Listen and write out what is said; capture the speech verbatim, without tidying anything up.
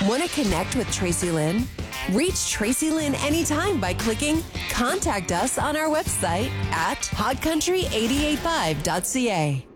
Want to connect with Tracy Lynn? Reach Tracy Lynn anytime by clicking Contact Us on our website at hot country eight eight five dot c a.